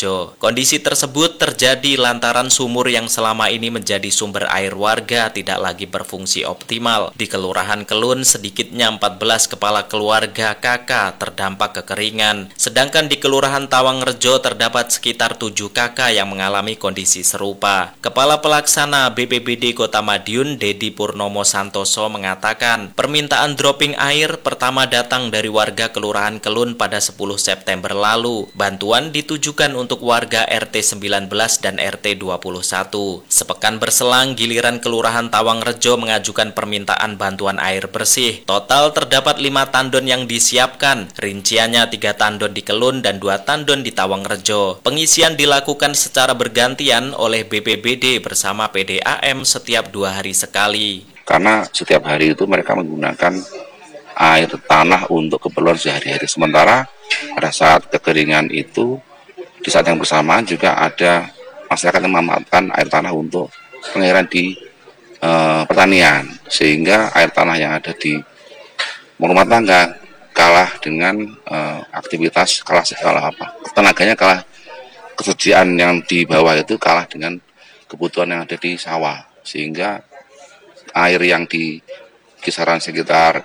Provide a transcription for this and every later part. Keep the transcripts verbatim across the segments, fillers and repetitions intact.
Rejo. Kondisi tersebut terjadi lantaran sumur yang selama ini menjadi sumber air warga tidak lagi berfungsi optimal. Di Kelurahan Kelun, sedikitnya empat belas kepala keluarga K K terdampak kekeringan. Sedangkan di Kelurahan Tawangrejo terdapat sekitar tujuh K K yang mengalami kondisi serupa. Kepala Pelaksana B P B D Kota Madiun, Dedi Purnomo Santoso, mengatakan permintaan dropping air pertama datang dari warga Kelurahan Kelun pada sepuluh September lalu. Bantuan ditujukan untuk warga R T sembilan belas dan R T dua puluh satu. Sepekan berselang, giliran Kelurahan Tawangrejo mengajukan permintaan bantuan air bersih. Total terdapat lima tandon yang disiapkan, rinciannya tiga tandon di Kelun dan dua tandon di Tawangrejo. Pengisian dilakukan secara bergantian oleh B P B D bersama P D A M setiap dua hari sekali. Karena setiap hari itu mereka menggunakan air tanah untuk keperluan sehari-hari. Sementara pada saat kekeringan itu, di saat yang bersamaan juga ada masyarakat yang memanfaatkan air tanah untuk pengairan di e, pertanian. Sehingga air tanah yang ada di rumah tangga kalah dengan e, aktivitas, kalah, kalah apa, tenaganya kalah, kesediaan yang di bawah itu kalah dengan kebutuhan yang ada di sawah. Sehingga air yang di kisaran sekitar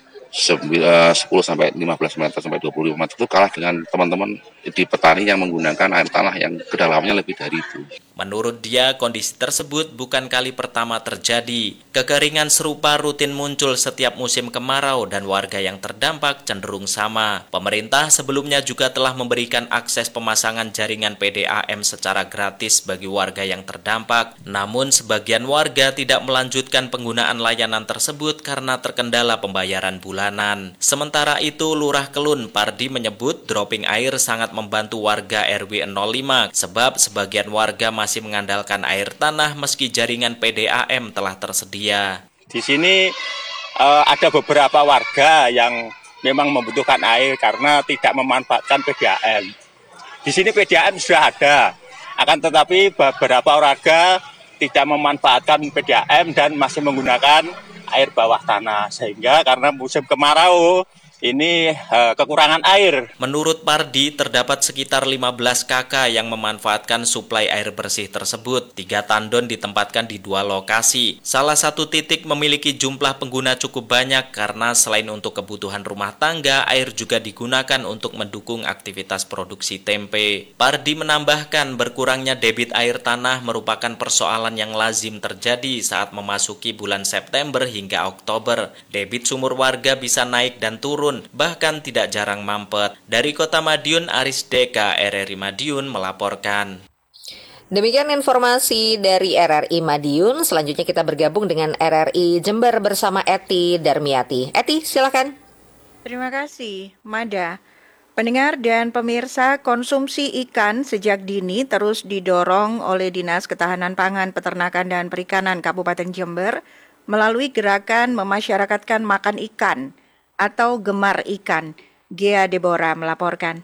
sepuluh sampai lima belas meter sampai dua puluh lima meter itu kalah dengan teman-teman di petani yang menggunakan air tanah yang kedalamannya lebih dari itu. Menurut dia, kondisi tersebut bukan kali pertama terjadi. Kekeringan serupa rutin muncul setiap musim kemarau dan warga yang terdampak cenderung sama. Pemerintah sebelumnya juga telah memberikan akses pemasangan jaringan P D A M secara gratis bagi warga yang terdampak. Namun sebagian warga tidak melanjutkan penggunaan layanan tersebut karena terkendala pembayaran bulanan. Sementara itu, Lurah Kelun Pardi menyebut dropping air sangat membantu warga R W nol lima sebab sebagian warga masih masih mengandalkan air tanah meski jaringan P D A M telah tersedia. Di sini uh, ada beberapa warga yang memang membutuhkan air karena tidak memanfaatkan P D A M. Di sini P D A M sudah ada, akan tetapi beberapa warga tidak memanfaatkan P D A M dan masih menggunakan air bawah tanah. Sehingga karena musim kemarau, ini uh, kekurangan air. Menurut Pardi, terdapat sekitar lima belas K K yang memanfaatkan suplai air bersih tersebut. Tiga tandon ditempatkan di dua lokasi. Salah satu titik memiliki jumlah pengguna cukup banyak karena selain untuk kebutuhan rumah tangga, air juga digunakan untuk mendukung aktivitas produksi tempe. Pardi menambahkan berkurangnya debit air tanah merupakan persoalan yang lazim terjadi saat memasuki bulan September hingga Oktober. Debit sumur warga bisa naik dan turun, bahkan tidak jarang mampet. Dari Kota Madiun, Aris Deka, R R I Madiun melaporkan. Demikian informasi dari R R I Madiun. Selanjutnya kita bergabung dengan R R I Jember bersama Eti Darmiati. Eti, silakan. Terima kasih, Mada. Pendengar dan pemirsa, konsumsi ikan sejak dini terus didorong oleh Dinas Ketahanan Pangan, Peternakan dan Perikanan Kabupaten Jember melalui gerakan memasyarakatkan makan ikan atau Gemar Ikan. Gea Deborah melaporkan.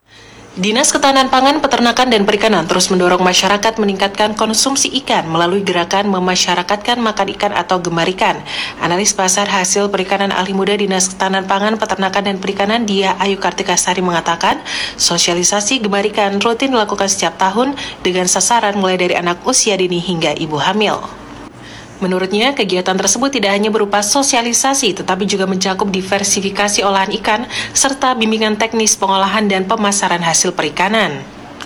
Dinas Ketahanan Pangan, Peternakan dan Perikanan terus mendorong masyarakat meningkatkan konsumsi ikan melalui gerakan memasyarakatkan makan ikan atau Gemar Ikan. Analis pasar hasil perikanan ahli muda Dinas Ketahanan Pangan, Peternakan dan Perikanan Dia Ayu Kartikasari mengatakan, sosialisasi Gemar Ikan rutin dilakukan setiap tahun dengan sasaran mulai dari anak usia dini hingga ibu hamil. Menurutnya, kegiatan tersebut tidak hanya berupa sosialisasi, tetapi juga mencakup diversifikasi olahan ikan, serta bimbingan teknis pengolahan dan pemasaran hasil perikanan.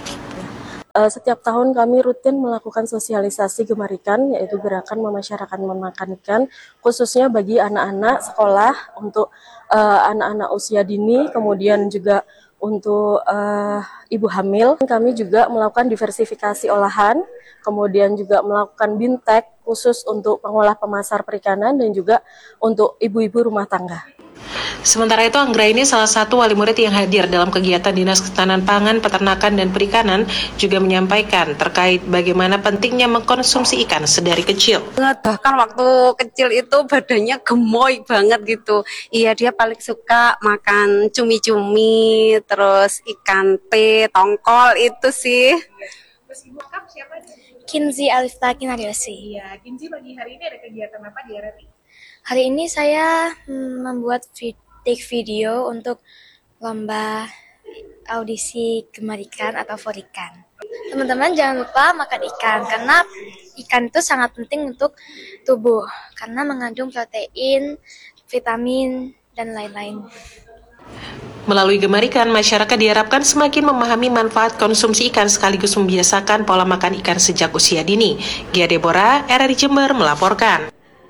Setiap tahun kami rutin melakukan sosialisasi Gemar Ikan, yaitu gerakan memasyarakatkan memakan ikan, khususnya bagi anak-anak sekolah, untuk uh, anak-anak usia dini, kemudian juga untuk uh, ibu hamil. Kami juga melakukan diversifikasi olahan, kemudian juga melakukan bintek khusus untuk pengolah pemasar perikanan dan juga untuk ibu-ibu rumah tangga. Sementara itu, Anggraini, salah satu wali murid yang hadir dalam kegiatan Dinas Ketahanan Pangan, Peternakan dan Perikanan, juga menyampaikan terkait bagaimana pentingnya mengkonsumsi ikan sedari kecil. Bahkan waktu kecil itu badannya gemoy banget gitu. Iya, dia paling suka makan cumi-cumi, terus ikan pe, tongkol itu sih. Terus Ibu Kap siapa? Kinzi Alifta Kinaryosi. Iya, Kinzi pagi hari ini ada kegiatan apa di R R I? Hari ini saya hmm, membuat vid- take video untuk lomba audisi gemar ikan atau for ikan. Teman-teman jangan lupa makan ikan, karena ikan itu sangat penting untuk tubuh, karena mengandung protein, vitamin, dan lain-lain. Melalui gemar ikan, masyarakat diharapkan semakin memahami manfaat konsumsi ikan sekaligus membiasakan pola makan ikan sejak usia dini. Gia Deborah, R R I Jember melaporkan.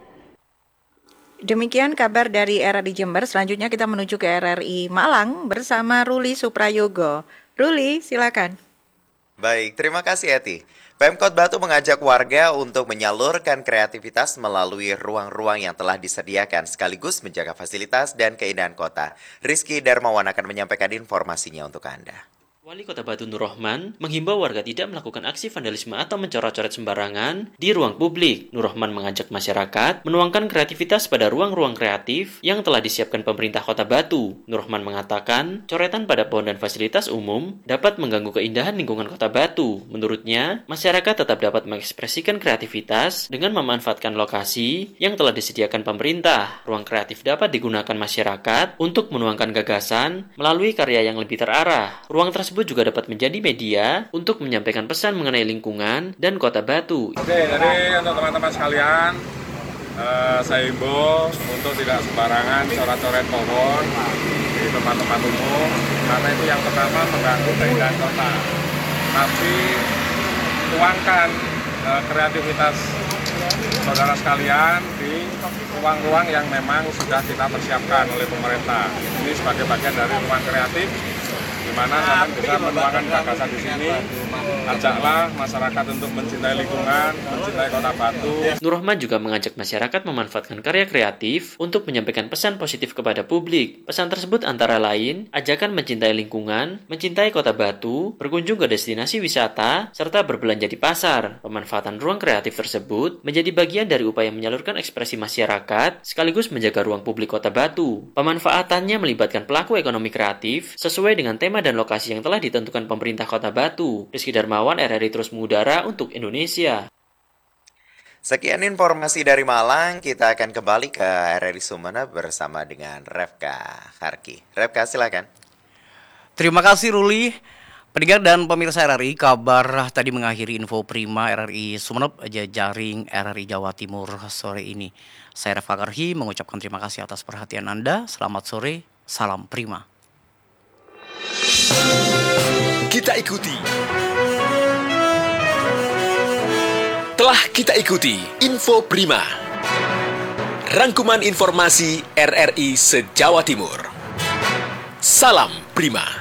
Demikian kabar dari R R I Jember. Selanjutnya kita menuju ke R R I Malang bersama Ruli Suprayogo. Ruli, silakan. Baik, terima kasih Eti. Pemkot Batu mengajak warga untuk menyalurkan kreativitas melalui ruang-ruang yang telah disediakan sekaligus menjaga fasilitas dan keindahan kota. Rizky Darmawan akan menyampaikan informasinya untuk Anda. Wali Kota Batu Nur Rohman menghimbau warga tidak melakukan aksi vandalisme atau mencoret-coret sembarangan di ruang publik. Nur Rohman mengajak masyarakat menuangkan kreativitas pada ruang-ruang kreatif yang telah disiapkan pemerintah Kota Batu. Nur Rohman mengatakan, coretan pada pohon dan fasilitas umum dapat mengganggu keindahan lingkungan Kota Batu. Menurutnya, masyarakat tetap dapat mengekspresikan kreativitas dengan memanfaatkan lokasi yang telah disediakan pemerintah. Ruang kreatif dapat digunakan masyarakat untuk menuangkan gagasan melalui karya yang lebih terarah. Ruang tersebut juga dapat menjadi media untuk menyampaikan pesan mengenai lingkungan dan Kota Batu. Oke, jadi untuk teman-teman sekalian, eh, saya himbau untuk tidak sembarangan coret-coret pohon di tempat-tempat umum, karena itu yang pertama mengganggu keindahan kota. Tapi tuangkan eh, kreativitas saudara sekalian di ruang-ruang yang memang sudah kita persiapkan oleh pemerintah. Ini sebagai bagian dari ruang kreatif, di mana kalian bisa menuangkan gagasan di sini. Ajaklah masyarakat untuk mencintai lingkungan, mencintai Kota Batu. Nur Rohman juga mengajak masyarakat memanfaatkan karya kreatif untuk menyampaikan pesan positif kepada publik. Pesan tersebut antara lain, ajakan mencintai lingkungan, mencintai Kota Batu, berkunjung ke destinasi wisata, serta berbelanja di pasar. Pemanfaatan ruang kreatif tersebut menjadi bagian dari upaya menyalurkan ekspresi masyarakat, sekaligus menjaga ruang publik Kota Batu. Pemanfaatannya melibatkan pelaku ekonomi kreatif sesuai dengan tema dan lokasi yang telah ditentukan pemerintah Kota Batu. Rizky Darmawan, R R I terus mengudara untuk Indonesia. Sekian informasi dari Malang, kita akan kembali ke R R I Sumeneb bersama dengan Refka Harki. Refka, silakan. Terima kasih Ruli. Pendengar dan pemirsa R R I, kabar tadi mengakhiri info Prima R R I Sumeneb, jaring R R I Jawa Timur sore ini. Saya Refka Harki mengucapkan terima kasih atas perhatian Anda. Selamat sore, salam Prima. Kita ikuti. Telah kita ikuti Info Prima. Rangkuman informasi R R I se-Jawa Timur. Salam Prima.